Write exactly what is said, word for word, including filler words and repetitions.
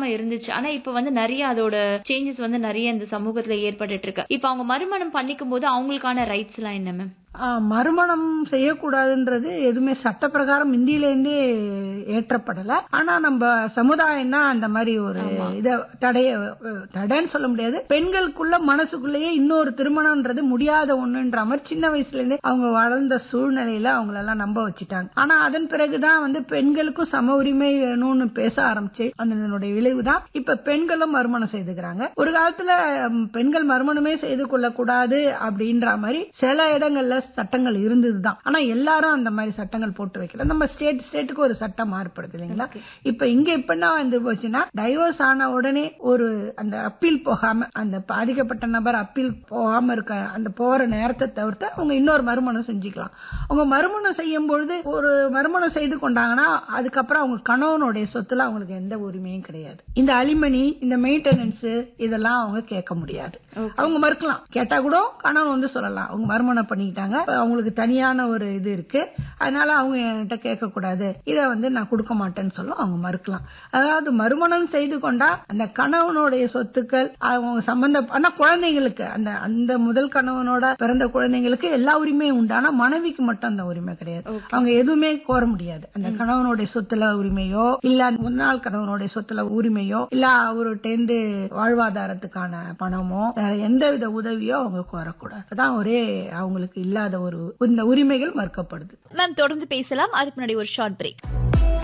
இல்லாம இருந்துச்சு. ஆனா இப்ப வந்து நிறைய அதோட சேஞ்சஸ் வந்து நிறைய இந்த சமூகத்துல ஏற்பட்டுட்டு இருக்கு. இப்ப அவங்க மறுமணம் பண்ணிக்கும் போது அவங்களுக்கான ரைட்ஸ் எல்லாம் என்ன மேம்? மறுமணம் செய்யக்கூடாதுன்றது எதுவுமே சட்ட பிரகாரம் இந்தியிலேருந்தே ஏற்றப்படல. ஆனா நம்ம சமுதாயம் தான் அந்த மாதிரி ஒரு இத தடைய தடைன்னு சொல்ல முடியாது. பெண்களுக்குள்ள மனசுக்குள்ளேயே இன்னொரு திருமணம்ன்றது முடியாத ஒண்ணுன்ற மாதிரி சின்ன வயசுல இருந்தே அவங்க வளர்ந்த சூழ்நிலையில அவங்களெல்லாம் நம்ப வச்சுட்டாங்க. ஆனா அதன் பிறகுதான் வந்து பெண்களுக்கும் சம உரிமை வேணும்னு பேச ஆரம்பிச்சு அதனுடைய விளைவுதான் இப்ப பெண்களும் மறுமணம் செய்துக்கிறாங்க. ஒரு காலத்துல பெண்கள் மறுமணமே செய்து கொள்ளக்கூடாது அப்படின்ற மாதிரி சில இடங்கள்ல சட்டங்கள் இருந்ததுதான். ஆனா எல்லாரும் அந்த மாதிரி சட்டங்கள் போட்டு வைக்கல. நம்ம ஸ்டேட் ஸ்டேட்டுக்கு ஒரு சட்டம் மாறுபடுது இல்லைங்களா? இப்ப இங்க இப்ப என்ன வந்து போச்சுன்னா டைவர்ஸ் ஆன உடனே ஒரு அந்த அப்பீல் போகாம அந்த பாதிக்கப்பட்ட நபர் அப்பீல் போகாம இருக்க அந்த போற நேரத்தை தவிர்த்து அவங்க இன்னொரு மறுமணம் செஞ்சுக்கலாம். அவங்க மறுமணம் செய்யும் பொழுது ஒரு மறுமணம் செய்து கொண்டாங்கன்னா அதுக்கப்புறம் அவங்க கணவனுடைய சொத்துல அவங்களுக்கு எந்த உரிமையும் கிடையாது. இந்த அலிமனி இந்த மெயின்டெனன்ஸ் இதெல்லாம் அவங்க கேட்க முடியாது. அவங்க மறுக்கலாம். கேட்டா கூட கணவன் வந்து சொல்லலாம் அவங்க மறுமணம் பண்ணிக்கிட்டாங்க, அவங்களுக்கு தனியான ஒரு இது இருக்கு, அதனால அவங்க என்கிட்ட கேட்க கூடாது, இதை வந்து நான் கொடுக்க மாட்டேன்னு சொல்ல அவங்க மறுக்கலாம். அதாவது மறுமணம் செய்து கொண்டா அந்த கணவனுடைய சொத்துக்கள் அவங்க சம்பந்த ஆனா குழந்தைங்களுக்கு அந்த அந்த முதல் கணவனோட பிறந்த குழந்தைங்களுக்கு எல்லா உரிமையும் உண்டு. ஆனா மனைவிக்கு மட்டும் அந்த உரிமை கிடையாது. அவங்க எதுவுமே கோர முடியாது. அந்த கணவனுடைய சொத்துல உரிமையோ இல்ல முன்னாள் கணவனுடைய சொத்துல உரிமையோ இல்ல அவருட்டேந்து வாழ்வாதாரத்துக்கான பணமோ வேற எந்த வித உதவியோ அவங்க கோரக்கூடாது. அதான் ஒரே அவங்களுக்கு இல்லாத ஒரு இந்த உரிமைகள் மறுக்கப்படுது. மேம் தொடர்ந்து பேசலாம். அதுக்கு முன்னாடி ஒரு ஷார்ட் பிரேக்.